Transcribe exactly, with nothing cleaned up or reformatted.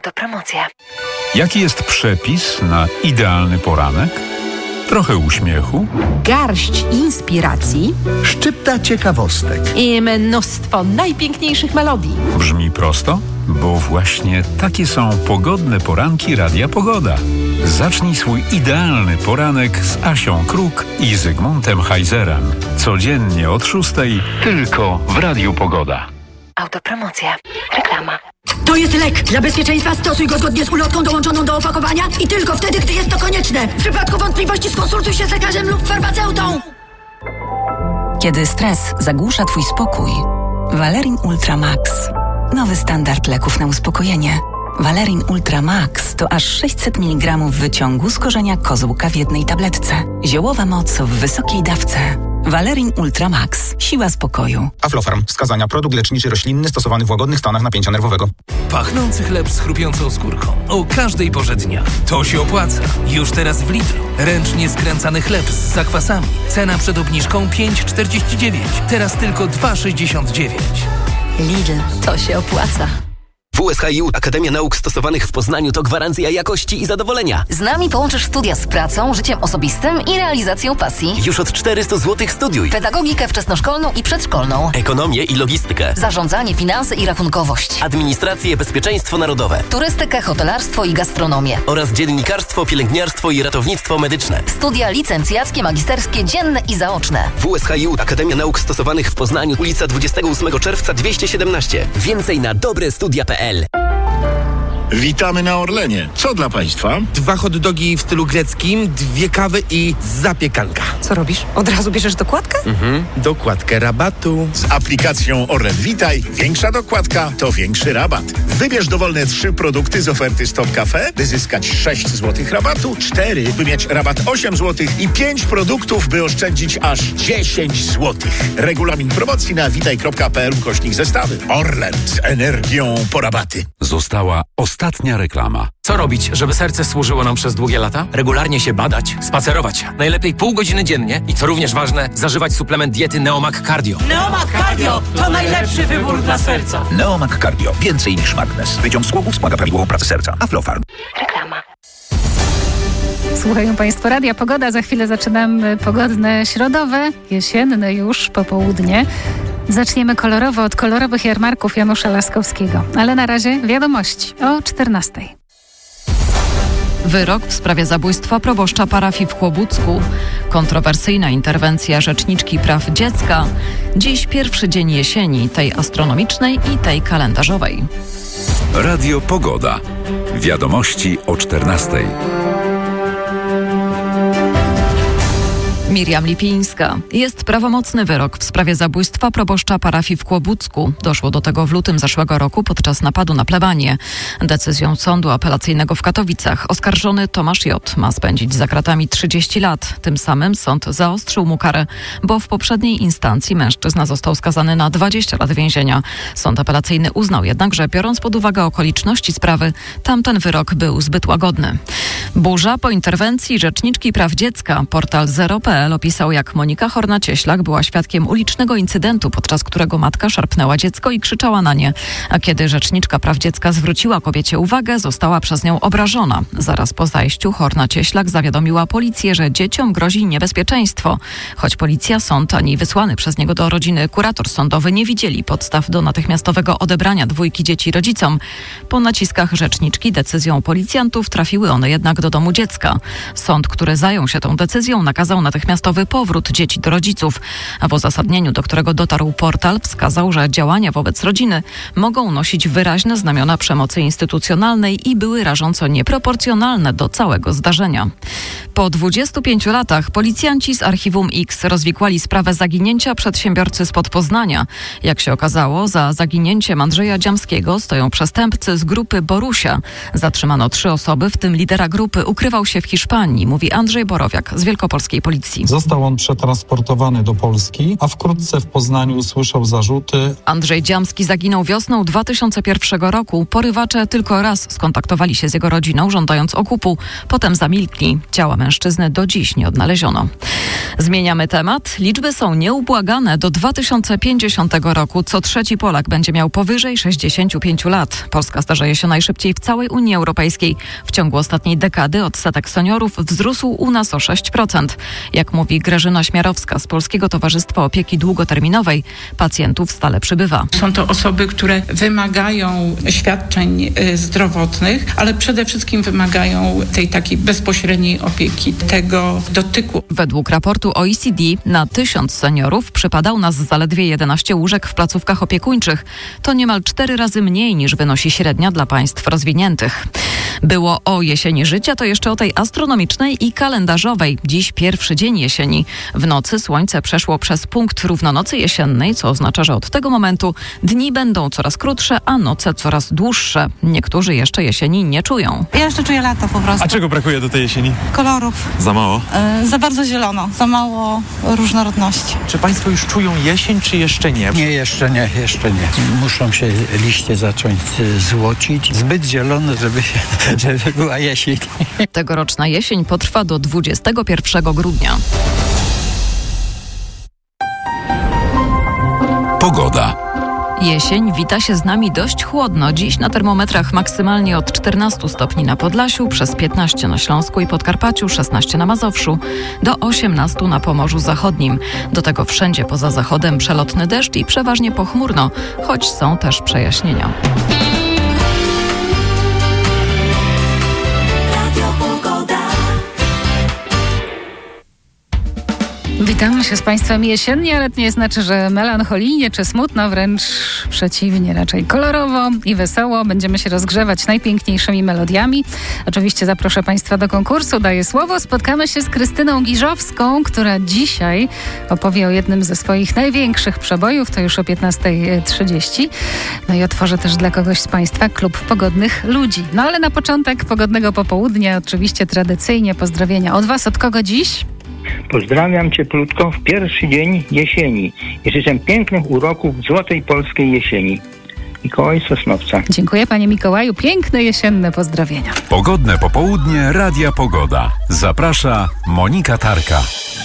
Autopromocja. Jaki jest przepis na idealny poranek? Trochę uśmiechu, garść inspiracji, szczypta ciekawostek i mnóstwo najpiękniejszych melodii. brzmi prosto? Bo właśnie takie są pogodne poranki Radia Pogoda. Zacznij swój idealny poranek z Asią Kruk i Zygmuntem Heizerem. Codziennie od szóstej tylko w Radiu Pogoda. Autopromocja. Reklama. To jest lek. Dla bezpieczeństwa stosuj go zgodnie z ulotką dołączoną do opakowania i tylko wtedy, gdy jest to konieczne. W przypadku wątpliwości skonsultuj się z lekarzem lub farmaceutą. Kiedy stres zagłusza twój spokój, Valerin Ultra Max. Nowy standard leków na uspokojenie. Valerin Ultra Max to aż sześćset miligramów wyciągu z korzenia kozłka w jednej tabletce. Ziołowa moc w wysokiej dawce. Valerin Ultra Max. Siła spokoju. Aflofarm. Wskazania. Produkt leczniczy roślinny stosowany w łagodnych stanach napięcia nerwowego. Pachnący chleb z chrupiącą skórką. O każdej porze dnia. To się opłaca. Już teraz w Lidlu. Ręcznie skręcany chleb z zakwasami. Cena przed obniżką pięć czterdzieści dziewięć. Teraz tylko dwa sześćdziesiąt dziewięć. Lidl. To się opłaca. W S H I U Akademia Nauk Stosowanych w Poznaniu to gwarancja jakości i zadowolenia. Z nami połączysz studia z pracą, życiem osobistym i realizacją pasji. Już od czterysta złotych studiuj. Pedagogikę wczesnoszkolną i przedszkolną. Ekonomię i logistykę. Zarządzanie, finanse i rachunkowość. Administrację, bezpieczeństwo narodowe. Turystykę, hotelarstwo i gastronomię. Oraz dziennikarstwo, pielęgniarstwo i ratownictwo medyczne. Studia licencjackie, magisterskie, dzienne i zaoczne. W S H I U Akademia Nauk Stosowanych w Poznaniu, ulica dwudziestego ósmego czerwca dwieście siedemnaście. Więcej na dobre studia kropka p l. Witamy na Orlenie. Co dla Państwa? Dwa hot dogi w stylu greckim, dwie kawy i zapiekanka. Co robisz? Od razu bierzesz dokładkę? Mhm, dokładkę rabatu. Z aplikacją Orlen Witaj większa dokładka to większy rabat. Wybierz dowolne trzy produkty z oferty Stop Cafe, by zyskać sześć złotych rabatu, cztery, by mieć rabat osiem złotych i pięć produktów, by oszczędzić aż dziesięć złotych. Regulamin promocji na witaj kropka p l ukośnik zestawy. Orlen z energią po rabaty. Została ostatnia reklama. Co robić, żeby serce służyło nam przez długie lata? Regularnie się badać, spacerować. Najlepiej pół godziny dziennie i co również ważne, zażywać suplement diety Neomag Cardio. Neomag Cardio to najlepszy wybór dla serca. Neomag Cardio. Więcej niż magnes. Wyciąg z głowów wspomaga prawidłową pracę serca. Aflofarm. Reklama. Słuchają Państwo Radia Pogoda. Za chwilę zaczynamy pogodne, środowe, jesienne już popołudnie. Zaczniemy kolorowo od kolorowych jarmarków Janusza Laskowskiego. Ale na razie wiadomości o czternastej. Wyrok w sprawie zabójstwa proboszcza parafii w Kłobucku. Kontrowersyjna interwencja rzeczniczki praw dziecka. Dziś pierwszy dzień jesieni, tej astronomicznej i tej kalendarzowej. Radio Pogoda. Wiadomości o czternastej. Miriam Lipińska. Jest prawomocny wyrok w sprawie zabójstwa proboszcza parafii w Kłobucku. Doszło do tego w lutym zeszłego roku podczas napadu na plebanię. Decyzją sądu apelacyjnego w Katowicach oskarżony Tomasz J. ma spędzić za kratami trzydzieści lat. Tym samym sąd zaostrzył mu karę, bo w poprzedniej instancji mężczyzna został skazany na dwadzieścia lat więzienia. Sąd apelacyjny uznał jednak, że biorąc pod uwagę okoliczności sprawy, tamten wyrok był zbyt łagodny. Burza po interwencji rzeczniczki praw dziecka. Portal zero kropka p l opisał, jak Monika Horna-Cieślak była świadkiem ulicznego incydentu, podczas którego matka szarpnęła dziecko i krzyczała na nie. A kiedy rzeczniczka praw dziecka zwróciła kobiecie uwagę, została przez nią obrażona. Zaraz po zajściu Horna-Cieślak zawiadomiła policję, że dzieciom grozi niebezpieczeństwo. Choć policja, sąd ani wysłany przez niego do rodziny kurator sądowy nie widzieli podstaw do natychmiastowego odebrania dwójki dzieci rodzicom. Po naciskach rzeczniczki decyzją policjantów trafiły one jednak do domu dziecka. Sąd, który zajął się tą decyzją, nakazał natychmiastowy powrót dzieci do rodziców. A w uzasadnieniu, do którego dotarł portal, wskazał, że działania wobec rodziny mogą nosić wyraźne znamiona przemocy instytucjonalnej i były rażąco nieproporcjonalne do całego zdarzenia. Po dwudziestu pięciu latach policjanci z Archiwum X rozwikłali sprawę zaginięcia przedsiębiorcy spod Poznania. Jak się okazało, za zaginięciem Andrzeja Dziamskiego stoją przestępcy z grupy Borusia. Zatrzymano trzy osoby, w tym lidera grupy ukrywał się w Hiszpanii, mówi Andrzej Borowiak z wielkopolskiej policji. policji. Został on przetransportowany do Polski, a wkrótce w Poznaniu usłyszał zarzuty. Andrzej Dziamski zaginął wiosną dwa tysiące pierwszego roku. Porywacze tylko raz skontaktowali się z jego rodziną, żądając okupu. Potem zamilkli. Ciała mężczyzny do dziś nie odnaleziono. Zmieniamy temat. Liczby są nieubłagane. Do dwa tysiące pięćdziesiątego roku co trzeci Polak będzie miał powyżej sześćdziesięciu pięciu lat. Polska starzeje się najszybciej w całej Unii Europejskiej. W ciągu ostatniej dekady odsetek seniorów wzrósł u nas o sześć procent. Jak mówi Grażyna Śmiarowska z Polskiego Towarzystwa Opieki Długoterminowej, pacjentów stale przybywa. Są to osoby, które wymagają świadczeń zdrowotnych, ale przede wszystkim wymagają tej takiej bezpośredniej opieki, tego dotyku. Według raportu O E C D na tysiąc seniorów przypada u nas zaledwie jedenaście łóżek w placówkach opiekuńczych. To niemal cztery razy mniej niż wynosi średnia dla państw rozwiniętych. Było o jesieni życia, to jeszcze o tej astronomicznej i kalendarzowej. Dziś pierwszy dzień jesieni. W nocy słońce przeszło przez punkt równonocy jesiennej, co oznacza, że od tego momentu dni będą coraz krótsze, a noce coraz dłuższe. Niektórzy jeszcze jesieni nie czują. Ja jeszcze czuję lato po prostu. A czego brakuje do tej jesieni? Kolorów. Za mało? Yy, za bardzo zielono, za mało różnorodności. Czy państwo już czują jesień, czy jeszcze nie? Nie, jeszcze nie, jeszcze nie. Muszą się liście zacząć złocić. Zbyt zielone, żeby, żeby była jesień. Tegoroczna jesień potrwa do dwudziestego pierwszego grudnia. Pogoda. Jesień wita się z nami dość chłodno. Dziś na termometrach maksymalnie od czternastu stopni na Podlasiu, przez piętnaście na Śląsku i Podkarpaciu, szesnaście na Mazowszu, do osiemnastu na Pomorzu Zachodnim. Do tego wszędzie poza zachodem przelotny deszcz i przeważnie pochmurno, choć są też przejaśnienia. Witamy się z Państwem jesiennie, ale to nie znaczy, że melancholijnie czy smutno, wręcz przeciwnie, raczej kolorowo i wesoło. Będziemy się rozgrzewać najpiękniejszymi melodiami. Oczywiście zaproszę Państwa do konkursu, daję słowo. Spotkamy się z Krystyną Giżowską, która dzisiaj opowie o jednym ze swoich największych przebojów, to już o piętnasta trzydzieści. No i otworzę też dla kogoś z Państwa klub pogodnych ludzi. No ale na początek pogodnego popołudnia, oczywiście tradycyjnie pozdrowienia od Was. Od kogo dziś? Pozdrawiam cieplutko w pierwszy dzień jesieni i życzę pięknych uroków złotej polskiej jesieni. Mikołaj Sosnowca. Dziękuję Panie Mikołaju. Piękne jesienne pozdrowienia. Pogodne popołudnie Radia Pogoda. Zaprasza Monika Tarka.